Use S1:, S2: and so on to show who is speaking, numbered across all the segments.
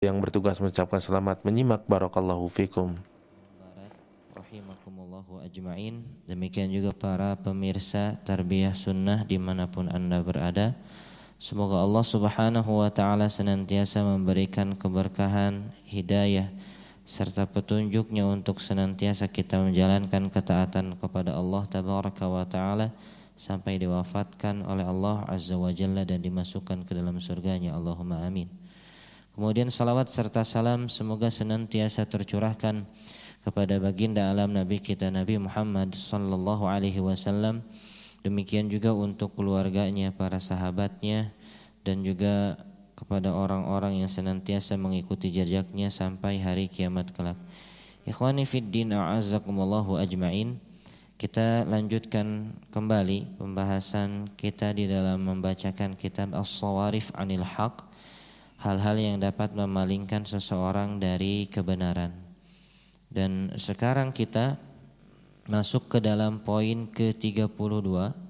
S1: yang bertugas mengucapkan selamat menyimak. Barakallahu fikum.
S2: Rahimakumullahu ajma'in. Demikian juga para pemirsa Tarbiyah Sunnah dimanapun Anda berada. Semoga Allah Subhanahu wa ta'ala senantiasa memberikan keberkahan, hidayah serta petunjuknya untuk senantiasa kita menjalankan ketaatan kepada Allah Tabaraka wa ta'ala sampai diwafatkan oleh Allah Azza wa Jalla dan dimasukkan ke dalam surganya. Allahumma amin. Kemudian salawat serta salam semoga senantiasa tercurahkan kepada baginda alam Nabi kita Nabi Muhammad sallallahu alaihi wasallam. Demikian juga untuk keluarganya, para sahabatnya, dan juga kepada orang-orang yang senantiasa mengikuti jejaknya sampai hari kiamat kelak. Ikhwani fid din, a'azzakumullahu ajma'in. Kita lanjutkan kembali pembahasan kita di dalam membacakan kitab As-Sawarif 'Anil Haq, hal-hal yang dapat memalingkan seseorang dari kebenaran. Dan sekarang kita masuk ke dalam poin ke-32.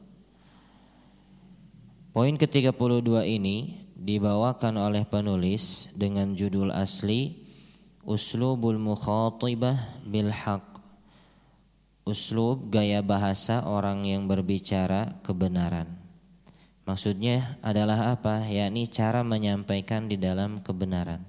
S2: Poin ke-32 ini dibawakan oleh penulis dengan judul asli Uslubul Mukhatibah bil Haq. Uslub, gaya bahasa orang yang berbicara kebenaran. Maksudnya adalah apa? Yakni cara menyampaikan di dalam kebenaran.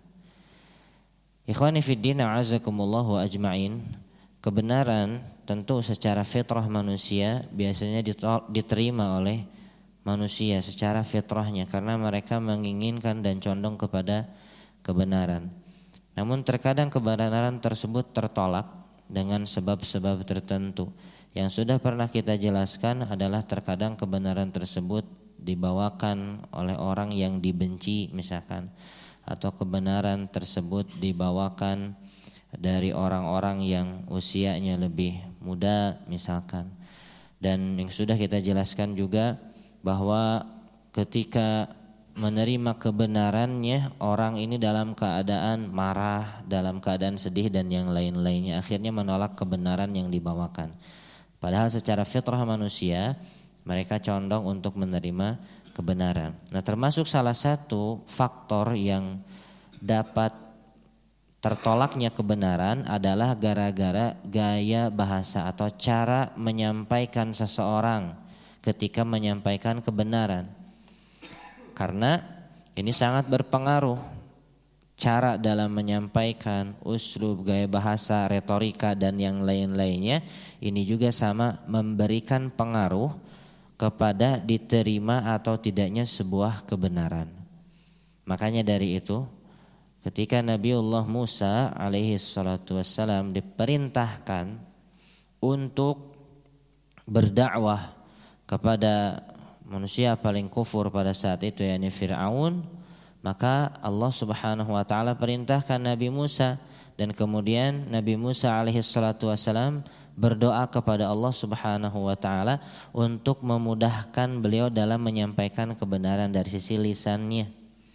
S2: Ikhwani fiddin, a'azakumullahu ajma'in. Kebenaran tentu secara fitrah manusia biasanya diterima oleh manusia secara fitrahnya karena mereka menginginkan dan condong kepada kebenaran. Namun terkadang kebenaran tersebut tertolak dengan sebab-sebab tertentu. Yang sudah pernah kita jelaskan adalah terkadang kebenaran tersebut dibawakan oleh orang yang dibenci misalkan, atau kebenaran tersebut dibawakan dari orang-orang yang usianya lebih muda misalkan. Dan yang sudah kita jelaskan juga bahwa ketika menerima kebenarannya orang ini dalam keadaan marah, dalam keadaan sedih dan yang lain-lainnya, akhirnya menolak kebenaran yang dibawakan. Padahal secara fitrah manusia mereka condong untuk menerima kebenaran. Nah, termasuk salah satu faktor yang dapat tertolaknya kebenaran adalah gara-gara gaya bahasa atau cara menyampaikan seseorang ketika menyampaikan kebenaran. Karena ini sangat berpengaruh. Cara dalam menyampaikan, uslub, gaya bahasa, retorika dan yang lain-lainnya ini juga sama memberikan pengaruh kepada diterima atau tidaknya sebuah kebenaran. Makanya dari itu ketika Nabiullah Musa alaihi salatu wassalam diperintahkan untuk berdakwah kepada manusia paling kufur pada saat itu, yakni Fir'aun, maka Allah Subhanahu wa taala perintahkan Nabi Musa, dan kemudian Nabi Musa alaihi salatu wassalam berdoa kepada Allah Subhanahu wa taala untuk memudahkan beliau dalam menyampaikan kebenaran dari sisi lisannya.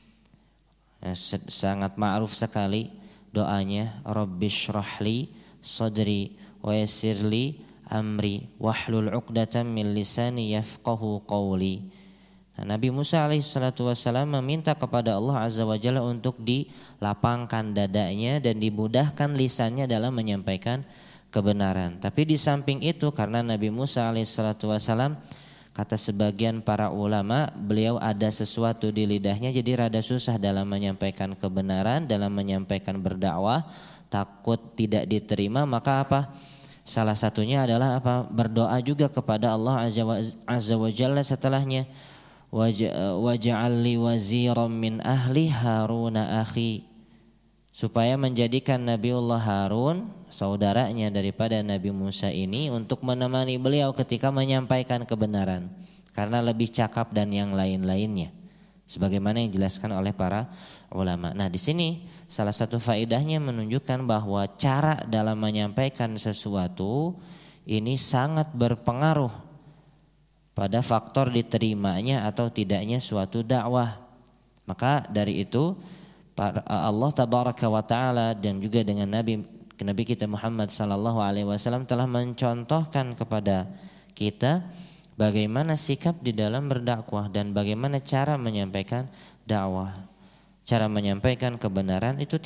S2: Sangat ma'ruf sekali doanya, Rabbishrahli sadri wa yassirli amri wahlul 'uqdatam min lisani yafqahu qawli. Nabi Musa alaihissalatu wassalam meminta kepada Allah Azza wa Jalla untuk dilapangkan dadanya dan dimudahkan lisannya dalam menyampaikan kebenaran. Tapi di samping itu karena Nabi Musa alaihissalatu wassalam, kata sebagian para ulama, beliau ada sesuatu di lidahnya jadi rada susah dalam menyampaikan kebenaran, dalam menyampaikan berdakwah, takut tidak diterima. Maka apa? Salah satunya adalah apa? Berdoa juga kepada Allah Azza wa Jalla setelahnya. Waj'al li waziran min ahli Haruna akhi, supaya menjadikan Nabiullah Harun saudaranya daripada Nabi Musa ini untuk menemani beliau ketika menyampaikan kebenaran karena lebih cakap dan yang lain-lainnya sebagaimana yang dijelaskan oleh para ulama. Nah, di sini salah satu faedahnya menunjukkan bahwa cara dalam menyampaikan sesuatu ini sangat berpengaruh pada faktor diterimanya atau tidaknya suatu dakwah. Maka dari itu Allah Tabaraka wa Ta'ala dan juga dengan Nabi kita Muhammad sallallahu alaihi wasallam telah mencontohkan kepada kita bagaimana sikap di dalam berdakwah dan bagaimana cara menyampaikan dakwah. cara menyampaikan kebenaran itu